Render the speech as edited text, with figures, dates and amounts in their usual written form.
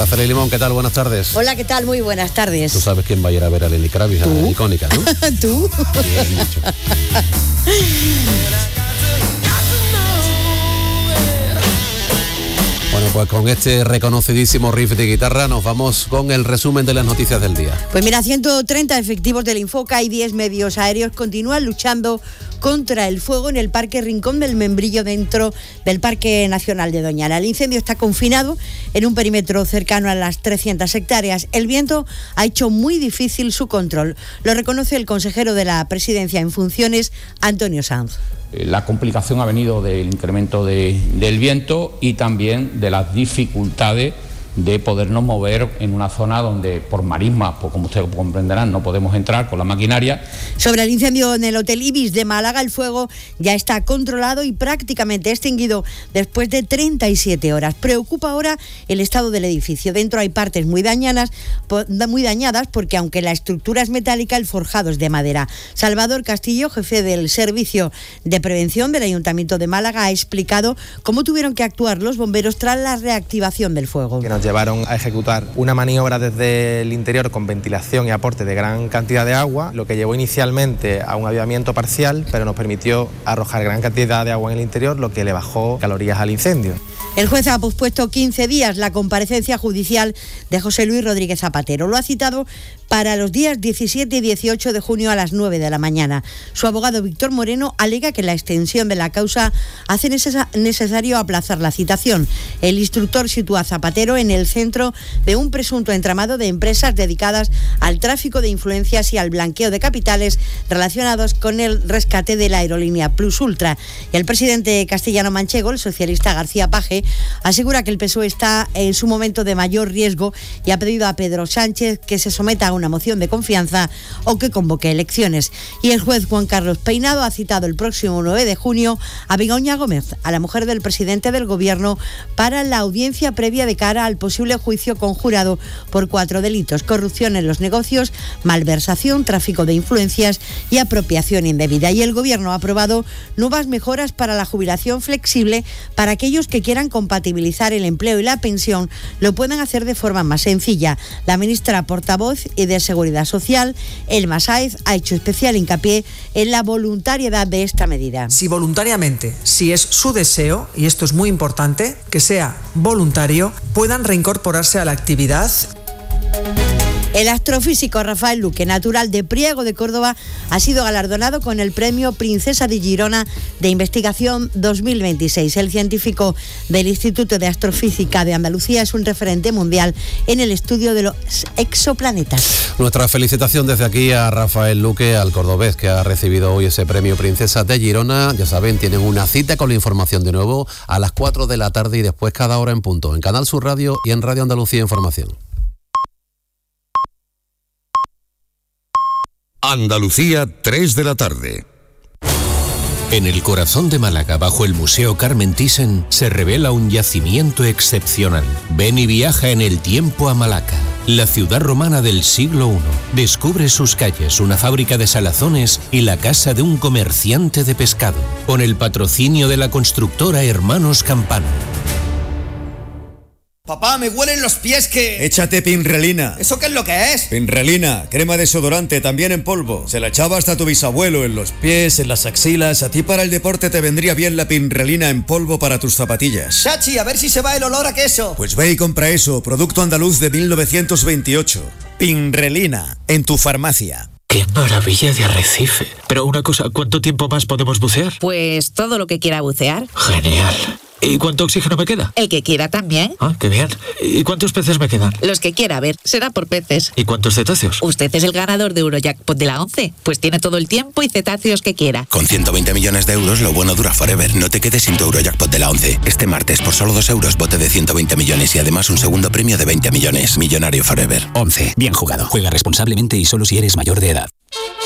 Araceli Limón, ¿qué tal? Buenas tardes. Hola, ¿qué tal? Muy buenas tardes. Tú sabes quién va a ir a ver a Lenny Kravitz, a la icónica, ¿no? ¿Tú? Bien dicho. Bueno, pues con este reconocidísimo riff de guitarra nos vamos con el resumen de las noticias del día. Pues mira, 130 efectivos del Infoca y 10 medios aéreos continúan luchando contra el fuego en el Parque Rincón del Membrillo, dentro del Parque Nacional de Doñana. El incendio está confinado en un perímetro cercano a las 300 hectáreas. El viento ha hecho muy difícil su control. Lo reconoce el consejero de la Presidencia en funciones, Antonio Sanz. La complicación ha venido del incremento del viento y también de las dificultades de podernos mover en una zona donde por marismas, pues como ustedes comprenderán, no podemos entrar con la maquinaria. Sobre el incendio en el Hotel Ibis de Málaga, el fuego ya está controlado y prácticamente extinguido después de 37 horas. Preocupa ahora el estado del edificio. Dentro hay partes muy dañadas porque aunque la estructura es metálica, el forjado es de madera. Salvador Castillo, jefe del Servicio de Prevención del Ayuntamiento de Málaga, ha explicado cómo tuvieron que actuar los bomberos tras la reactivación del fuego. Que nos llevaron a ejecutar una maniobra desde el interior con ventilación y aporte de gran cantidad de agua, lo que llevó inicialmente a un avivamiento parcial, pero nos permitió arrojar gran cantidad de agua en el interior, lo que le bajó calorías al incendio. El juez ha pospuesto 15 días la comparecencia judicial de José Luis Rodríguez Zapatero. Lo ha citado para los días 17 y 18 de junio a las 9 de la mañana. Su abogado Víctor Moreno alega que la extensión de la causa hace necesario aplazar la citación. El instructor sitúa a Zapatero en el centro de un presunto entramado de empresas dedicadas al tráfico de influencias y al blanqueo de capitales relacionados con el rescate de la aerolínea Plus Ultra. Y el presidente castellano-manchego, el socialista García Paje, asegura que el PSOE está en su momento de mayor riesgo y ha pedido a Pedro Sánchez que se someta a una moción de confianza o que convoque elecciones. Y el juez Juan Carlos Peinado ha citado el próximo 9 de junio a Begoña Gómez, a la mujer del presidente del Gobierno, para la audiencia previa de cara al posible juicio conjurado por 4 delitos: corrupción en los negocios, malversación, tráfico de influencias y apropiación indebida. Y el Gobierno ha aprobado nuevas mejoras para la jubilación flexible para aquellos que quieran compatibilizar el empleo y la pensión, lo pueden hacer de forma más sencilla. La ministra portavoz de Seguridad Social, Elma Sáez, ha hecho especial hincapié en la voluntariedad de esta medida. Si voluntariamente, si es su deseo, y esto es muy importante, que sea voluntario, puedan reincorporarse a la actividad. El astrofísico Rafael Luque, natural de Priego de Córdoba, ha sido galardonado con el premio Princesa de Girona de Investigación 2026. El científico del Instituto de Astrofísica de Andalucía es un referente mundial en el estudio de los exoplanetas. Nuestra felicitación desde aquí a Rafael Luque, al cordobés que ha recibido hoy ese premio Princesa de Girona. Ya saben, tienen una cita con la información de nuevo a las 4 de la tarde y después cada hora en punto, en Canal Sur Radio y en Radio Andalucía Información. Andalucía, 3 de la tarde. En el corazón de Málaga, bajo el Museo Carmen Thyssen, se revela un yacimiento excepcional. Ven y viaja en el tiempo a Malaca, la ciudad romana del siglo I. Descubre sus calles, una fábrica de salazones y la casa de un comerciante de pescado, con el patrocinio de la constructora Hermanos Campano. Papá, me huelen los pies que... Échate Pinrelina. ¿Eso qué es lo que es? Pinrelina, crema desodorante, también en polvo. Se la echaba hasta tu bisabuelo, en los pies, en las axilas. A ti para el deporte te vendría bien la Pinrelina en polvo para tus zapatillas. Chachi, a ver si se va el olor a queso. Pues ve y compra eso, producto andaluz de 1928. Pinrelina, en tu farmacia. ¡Qué maravilla de arrecife! Pero una cosa, ¿cuánto tiempo más podemos bucear? Pues todo lo que quiera bucear. Genial. ¿Y cuánto oxígeno me queda? El que quiera también. Ah, qué bien. ¿Y cuántos peces me quedan? Los que quiera, a ver, será por peces. ¿Y cuántos cetáceos? Usted es el ganador de Eurojackpot de la 11. Pues tiene todo el tiempo y cetáceos que quiera. Con 120 millones de euros, lo bueno dura forever. No te quedes sin tu Eurojackpot de la 11. Este martes, por solo 2 euros, bote de 120 millones y además un segundo premio de 20 millones. Millonario forever. 11. Bien jugado. Juega responsablemente y solo si eres mayor de edad.